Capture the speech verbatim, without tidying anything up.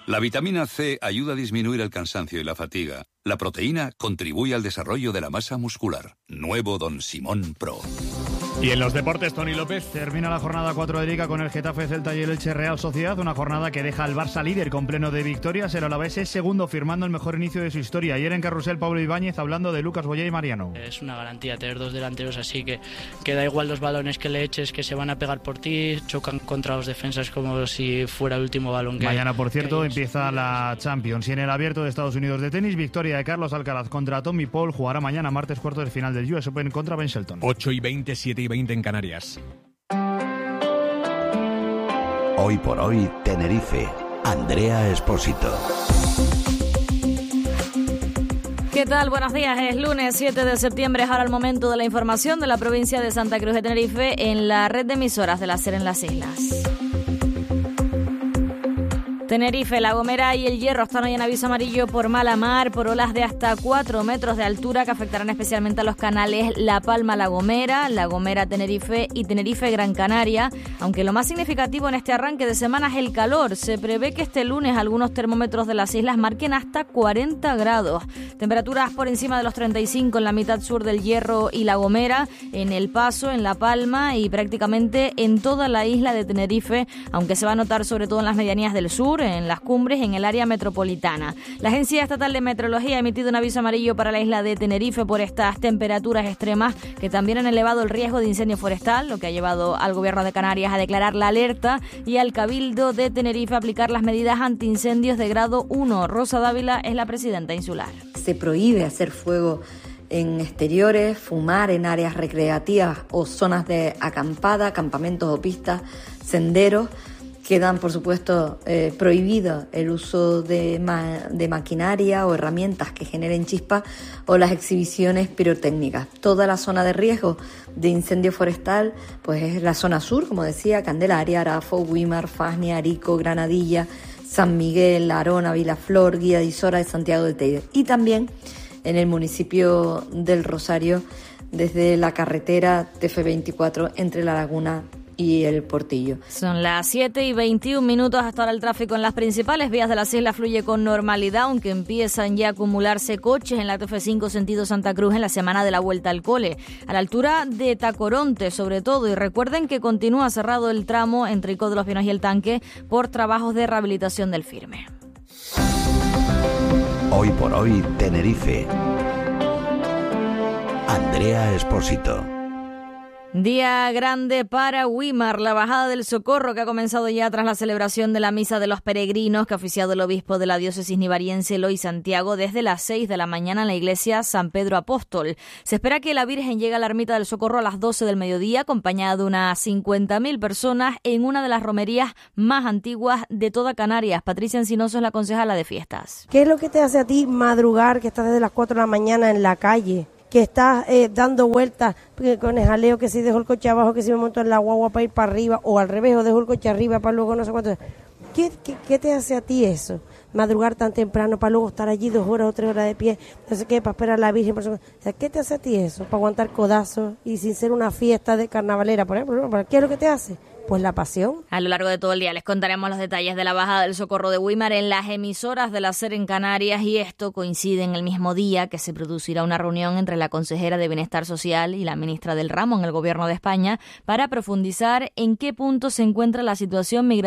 La vitamina C ayuda a disminuir el cansancio y la fatiga. La proteína contribuye al desarrollo de la masa muscular. Nuevo Don Simón Pro. Y en los deportes, Toni López. Termina la jornada cuatro de Liga con el Getafe, Celta y el Elche Real Sociedad. Una jornada que deja al Barça líder con pleno de victorias. El Alavés es segundo, firmando el mejor inicio de su historia. Ayer en Carrusel, Pablo Ibáñez hablando de Lucas Boyé y Mariano. Es una garantía tener dos delanteros así, que, que da igual los balones que le eches, que se van a pegar por ti, chocan contra los defensas como si fuera el último balón que Mañana, hay, por cierto, que empieza la Champions. Y en el Abierto de Estados Unidos de tenis, victoria de Carlos Alcaraz contra Tommy Paul. Jugará mañana, martes, cuartos de final del U S Open contra Ben Shelton. ocho y veinte, siete y veinte en Canarias. Hoy por hoy, Tenerife. Andrea Espósito. ¿Qué tal? Buenos días. Es lunes siete de septiembre. Es ahora el momento de la información de la provincia de Santa Cruz de Tenerife en la red de emisoras de la SER en las islas. Tenerife, La Gomera y El Hierro están hoy en aviso amarillo por mala mar, por olas de hasta cuatro metros de altura que afectarán especialmente a los canales La Palma, La Gomera, La Gomera, Tenerife y Tenerife, Gran Canaria. Aunque lo más significativo en este arranque de semana es el calor. Se prevé que este lunes algunos termómetros de las islas marquen hasta cuarenta grados. Temperaturas por encima de los treinta y cinco en la mitad sur del Hierro y La Gomera, en El Paso, en La Palma y prácticamente en toda la isla de Tenerife, aunque se va a notar sobre todo en las medianías del sur, en las cumbres, en el área metropolitana. La Agencia Estatal de Meteorología ha emitido un aviso amarillo para la isla de Tenerife por estas temperaturas extremas que también han elevado el riesgo de incendio forestal, lo que ha llevado al Gobierno de Canarias a declarar la alerta y al Cabildo de Tenerife a aplicar las medidas antiincendios de grado uno. Rosa Dávila es la presidenta insular. Se prohíbe hacer fuego en exteriores, fumar en áreas recreativas o zonas de acampada, campamentos o pistas, senderos. Quedan, por supuesto, eh, prohibido el uso de, ma- de maquinaria o herramientas que generen chispas o las exhibiciones pirotécnicas. Toda la zona de riesgo de incendio forestal pues es la zona sur, como decía, Candelaria, Arafo, Güímar, Fasnia, Arico, Granadilla, San Miguel, Arona, Vilaflor, Guía de Isora de Santiago del Teide. Y también en el municipio del Rosario, desde la carretera T F veinticuatro entre La Laguna y El Portillo. Son las siete y veintiún minutos. Hasta ahora el tráfico en las principales vías de las islas fluye con normalidad, aunque empiezan ya a acumularse coches en la T F cinco sentido Santa Cruz en la semana de la vuelta al cole, a la altura de Tacoronte sobre todo. Y recuerden que continúa cerrado el tramo entre Icod de los Pinos y El Tanque por trabajos de rehabilitación del firme. Hoy por hoy, Tenerife. Andrea Espósito. Día grande para Güímar, la bajada del Socorro que ha comenzado ya tras la celebración de la Misa de los Peregrinos que ha oficiado el obispo de la diócesis nivariense Eloy Santiago desde las seis de la mañana en la iglesia San Pedro Apóstol. Se espera que la Virgen llegue a la ermita del Socorro a las doce del mediodía acompañada de unas cincuenta mil personas en una de las romerías más antiguas de toda Canarias. Patricia Encinoso es la concejala de fiestas. ¿Qué es lo que te hace a ti madrugar, que estás desde las cuatro de la mañana en la calle? Que estás eh, dando vueltas con el jaleo, que si dejo el coche abajo, que si me monto en la guagua para ir para arriba, o al revés, o dejo el coche arriba para luego no sé cuánto. ¿Qué, qué, qué te hace a ti eso? Madrugar tan temprano para luego estar allí dos horas o tres horas de pie, no sé qué, para esperar a la Virgen. Por eso. O sea, ¿qué te hace a ti eso? Para aguantar codazos y sin ser una fiesta de carnavalera, por ejemplo. ¿Qué es lo que te hace? Pues la pasión. A lo largo de todo el día les contaremos los detalles de la bajada del Socorro de Güímar en las emisoras de la SER en Canarias, y esto coincide en el mismo día que se producirá una reunión entre la consejera de Bienestar Social y la ministra del ramo en el Gobierno de España para profundizar en qué punto se encuentra la situación migratoria